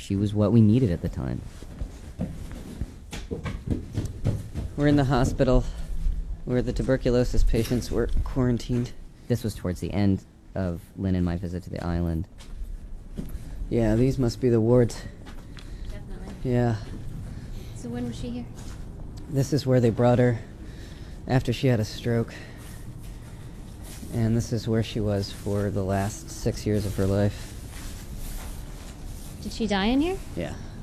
She was what we needed at the time. We're in the hospital where the tuberculosis patients were quarantined. This was towards the end of Lynn and my visit to the island. Yeah, these must be the wards. Definitely. Yeah. So when was she here? This is where they brought her after she had a stroke. And this is where she was for the last 6 years of her life. Did she die in here? Yeah.